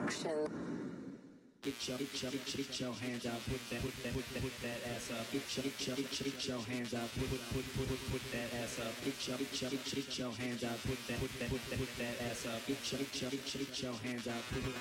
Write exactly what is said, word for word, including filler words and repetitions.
Get your, get your, get your, get your hands up, put that, put that, put that, put that ass up. Get your, get your, get your, get your hands up, put, put, put, put, put, put that ass up. Get your, get your, get your, get your hands up, put that, put that, put that, put that ass up. Get your, get your, get your, get your hands up, put, put.